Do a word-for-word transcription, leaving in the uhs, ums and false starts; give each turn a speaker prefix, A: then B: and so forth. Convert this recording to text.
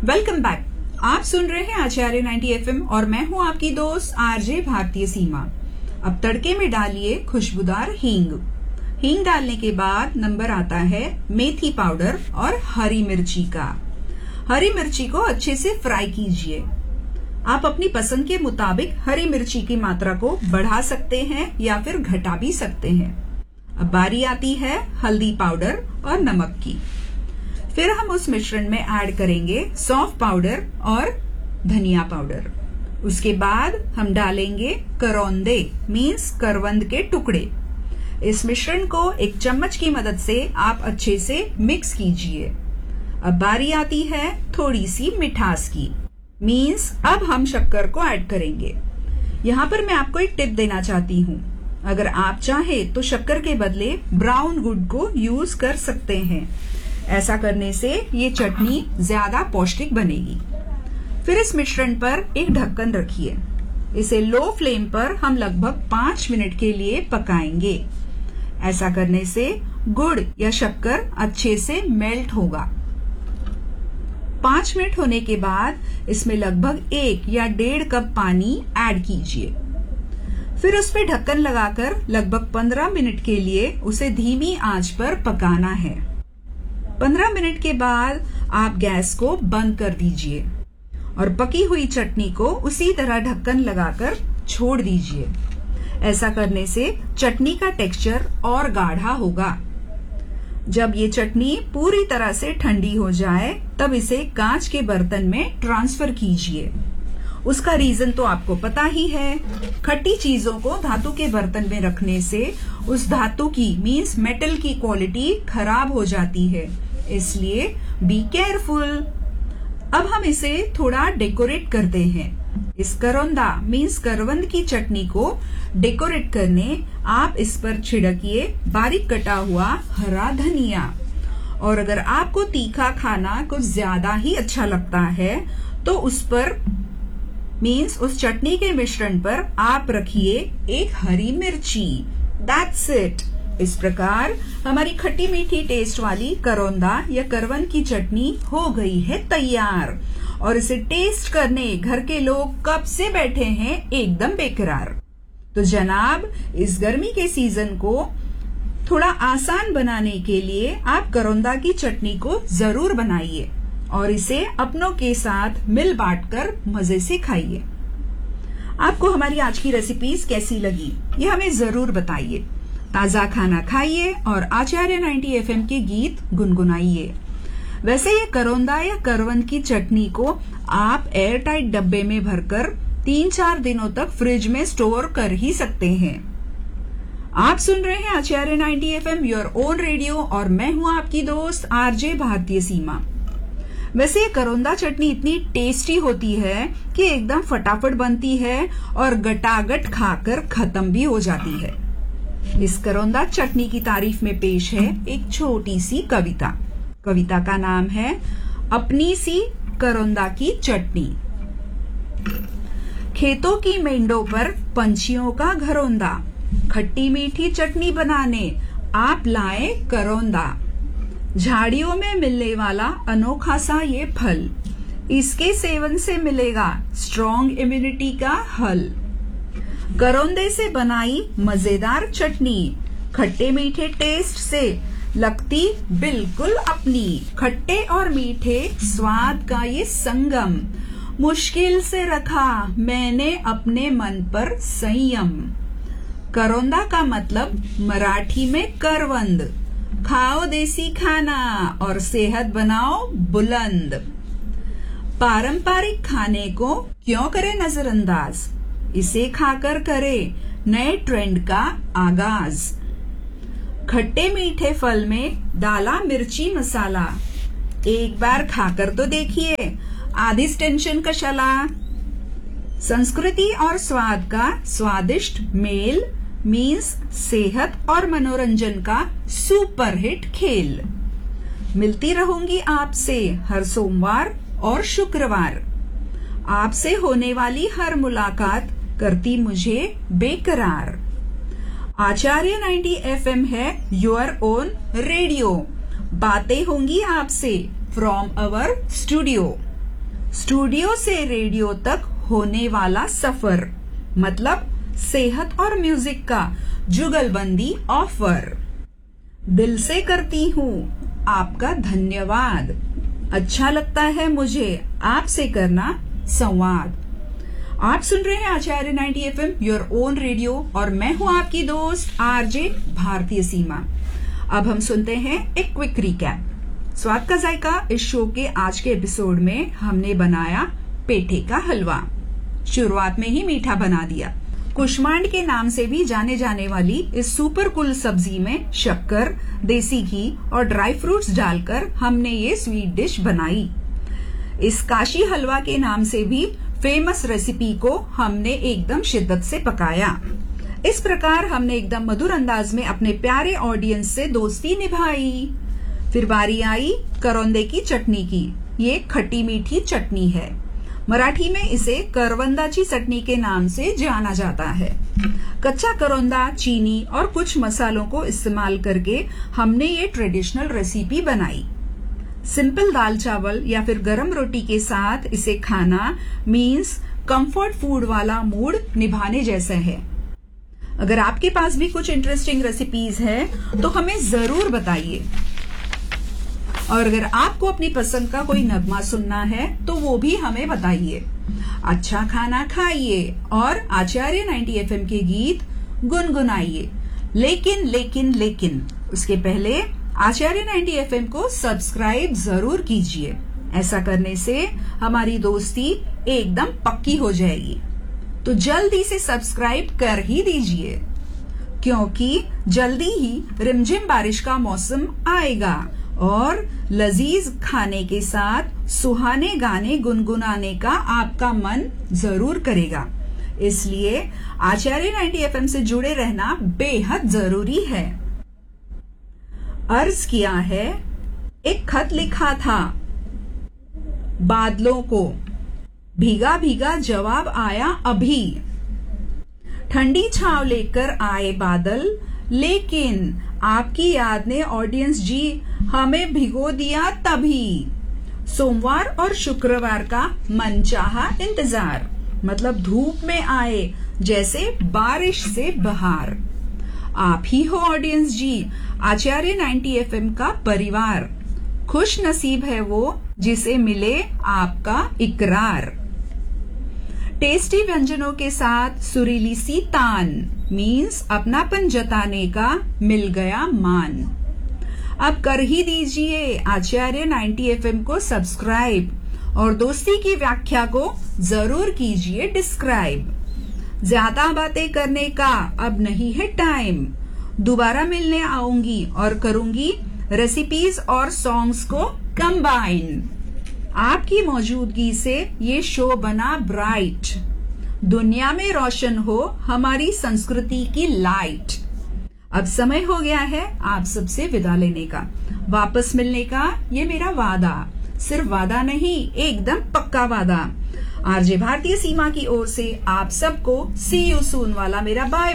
A: Welcome back. आप सुन रहे हैं आचार्य नाइंटी एफएम और मैं हूं आपकी दोस्त आरजे भारतीय सीमा। अब तड़के में डालिए खुशबूदार हींग। हींग डालने के बाद नंबर आता है मेथी पाउडर और हरी मिर्ची का। हरी मिर्ची को अच्छे से फ्राई कीजिए। आप अपनी पसंद के मुताबिक हरी मिर्ची की मात्रा को बढ़ा सकते हैं या फिर घटा भी सकते हैं। अब बारी आती है हल्दी पाउडर और नमक की। फिर हम उस मिश्रण में ऐड करेंगे सौंफ पाउडर और धनिया पाउडर। उसके बाद हम डालेंगे करौंदे मीन्स करवंद के टुकड़े। इस मिश्रण को एक चम्मच की मदद से आप अच्छे से मिक्स कीजिए। अब बारी आती है थोड़ी सी मिठास की, मीन्स अब हम शक्कर को ऐड करेंगे। यहाँ पर मैं आपको एक टिप देना चाहती हूँ। अगर आप चाहें तो शक्कर के बदले ब्राउन गुड़ को यूज कर सकते हैं। ऐसा करने से ये चटनी ज्यादा पौष्टिक बनेगी। फिर इस मिश्रण पर एक ढक्कन रखिए। इसे लो फ्लेम पर हम लगभग पांच मिनट के लिए पकाएंगे। ऐसा करने से गुड़ या शक्कर अच्छे से मेल्ट होगा। पांच मिनट होने के बाद इसमें लगभग एक या डेढ़ कप पानी ऐड कीजिए। फिर उस पर ढक्कन लगाकर लगभग पंद्रह मिनट के लिए उसे धीमी आंच पर पकाना है। पंद्रह मिनट के बाद आप गैस को बंद कर दीजिए और पकी हुई चटनी को उसी तरह ढक्कन लगाकर छोड़ दीजिए। ऐसा करने से चटनी का टेक्सचर और गाढ़ा होगा। जब ये चटनी पूरी तरह से ठंडी हो जाए तब इसे कांच के बर्तन में ट्रांसफर कीजिए। उसका रीजन तो आपको पता ही है। खट्टी चीजों को धातु के बर्तन में रखने से उस धातु की मीन्स मेटल की क्वालिटी खराब हो जाती है, इसलिए बी केयरफुल। अब हम इसे थोड़ा डेकोरेट करते हैं। इस करौंदा मीन्स करवंद की चटनी को डेकोरेट करने आप इस पर छिड़किए बारीक कटा हुआ हरा धनिया। और अगर आपको तीखा खाना कुछ ज्यादा ही अच्छा लगता है तो उस पर मीन्स उस चटनी के मिश्रण पर आप रखिए एक हरी मिर्ची। That's it. इस प्रकार हमारी खट्टी मीठी टेस्ट वाली करौंदा या करवंद की चटनी हो गई है तैयार। और इसे टेस्ट करने घर के लोग कब से बैठे हैं एकदम बेकरार। तो जनाब, इस गर्मी के सीजन को थोड़ा आसान बनाने के लिए आप करौंदा की चटनी को जरूर बनाइए और इसे अपनों के साथ मिल बांटकर मजे से खाइए। आपको हमारी आज की रेसिपीज कैसी लगी ये हमें जरूर बताइए। ताजा खाना खाइए और आचार्य नाइंटी एफएम के गीत गुनगुनाइए। वैसे ये करौंदा या करवंद की चटनी को आप एयर टाइट डब्बे में भरकर तीन चार दिनों तक फ्रिज में स्टोर कर ही सकते हैं। आप सुन रहे हैं आचार्य ninety FM your own radio और मैं हूं आपकी दोस्त आरजे भारतीय सीमा। वैसे ये करौंदा चटनी इतनी टेस्टी होती है कि एकदम फटाफट बनती है और गटागट खाकर खत्म भी हो जाती है। इस करौंदा चटनी की तारीफ में पेश है एक छोटी सी कविता। कविता का नाम है अपनी सी करौंदा की चटनी। खेतों की मेंढों पर पंछियों का घरौंदा, खट्टी मीठी चटनी बनाने आप लाए करौंदा। झाड़ियों में मिलने वाला अनोखा सा ये फल, इसके सेवन से मिलेगा स्ट्रॉन्ग इम्यूनिटी का हल। करौंदे से बनाई मजेदार चटनी, खट्टे मीठे टेस्ट से लगती बिल्कुल अपनी। खट्टे और मीठे स्वाद का ये संगम, मुश्किल से रखा मैंने अपने मन पर संयम। करौंदा का मतलब मराठी में करवंद। खाओ देसी खाना और सेहत बनाओ बुलंद। पारंपरिक खाने को क्यों करे नजरअंदाज, इसे खाकर करे नए ट्रेंड का आगाज। खट्टे मीठे फल में डाला मिर्ची मसाला, एक बार खाकर तो देखिए आधी टेंशन कशाला। संस्कृति और स्वाद का स्वादिष्ट मेल मीन्स सेहत और मनोरंजन का सुपर हिट खेल। मिलती रहूंगी आपसे हर सोमवार और शुक्रवार। आपसे होने वाली हर मुलाकात करती मुझे बेकरार। आचार्य नाइंटी एफएम है योर ओन रेडियो। बातें होंगी आपसे फ्रॉम अवर स्टूडियो। स्टूडियो से रेडियो तक होने वाला सफर, मतलब सेहत और म्यूजिक का जुगलबंदी ऑफर। दिल से करती हूँ आपका धन्यवाद, अच्छा लगता है मुझे आपसे करना संवाद। आप सुन रहे हैं आचार्य ninety F M, your own radio, और मैं हूं आपकी दोस्त आरजे भारतीय सीमा। अब हम सुनते हैं एक क्विक रिकैप। स्वाद का जायका इस शो के आज के एपिसोड में हमने बनाया पेठे का हलवा। शुरुआत में ही मीठा बना दिया। कुष्मांड के नाम से भी जाने जाने वाली इस सुपर कूल सब्जी में शक्कर, देसी घी और ड्राई फ्रूट्स डालकर हमने ये स्वीट डिश बनाई। इस काशी हलवा के नाम से भी फेमस रेसिपी को हमने एकदम शिद्दत से पकाया। इस प्रकार हमने एकदम मधुर अंदाज में अपने प्यारे ऑडियंस से दोस्ती निभाई। फिर बारी आई करौंदे की चटनी की। ये खट्टी मीठी चटनी है। मराठी में इसे करवंदाची चटनी के नाम से जाना जाता है। कच्चा करौंदा, चीनी और कुछ मसालों को इस्तेमाल करके हमने ये ट्रेडिशनल रेसिपी बनाई। सिंपल दाल चावल या फिर गरम रोटी के साथ इसे खाना मीन्स कंफर्ट फूड वाला मूड निभाने जैसा है। अगर आपके पास भी कुछ इंटरेस्टिंग रेसिपीज है तो हमें जरूर बताइए। और अगर आपको अपनी पसंद का कोई नगमा सुनना है तो वो भी हमें बताइए। अच्छा खाना खाइए और आचार्य नाइंटी एफ एम के गीत गुनगुनाइए। लेकिन लेकिन लेकिन उसके पहले आचार्य नाइंटी एफ एम को सब्सक्राइब जरूर कीजिए। ऐसा करने से हमारी दोस्ती एकदम पक्की हो जाएगी। तो जल्दी से सब्सक्राइब कर ही दीजिए, क्योंकि जल्दी ही रिमझिम बारिश का मौसम आएगा और लजीज खाने के साथ सुहाने गाने गुनगुनाने का आपका मन जरूर करेगा। इसलिए आचार्य नाइंटी एफ एम से जुड़े रहना बेहद जरूरी है। अर्ज किया है, एक खत लिखा था बादलों को, भीगा भीगा जवाब आया अभी। ठंडी छांव लेकर आए बादल, लेकिन आपकी याद ने ऑडियंस जी हमें भिगो दिया तभी। सोमवार और शुक्रवार का मनचाहा इंतजार, मतलब धूप में आए जैसे बारिश से बहार। आप ही हो ऑडियंस जी आचार्य नाइंटी एफ एम का परिवार। खुश नसीब है वो जिसे मिले आपका इकरार। टेस्टी व्यंजनों के साथ सुरीली सी तान मीन्स अपनापन जताने का मिल गया मान। अब कर ही दीजिए आचार्य नाइंटी एफ एम को सब्सक्राइब और दोस्ती की व्याख्या को जरूर कीजिए डिस्क्राइब। ज्यादा बातें करने का अब नहीं है टाइम। दोबारा मिलने आऊंगी और करूंगी रेसिपीज और सॉन्ग्स को कंबाइन। आपकी मौजूदगी से ये शो बना ब्राइट। दुनिया में रोशन हो हमारी संस्कृति की लाइट। अब समय हो गया है आप सबसे विदा लेने का। वापस मिलने का ये मेरा वादा, सिर्फ वादा नहीं एकदम पक्का वादा। आरजे भारतीय सीमा की ओर से आप सबको सी यू सून वाला मेरा बाय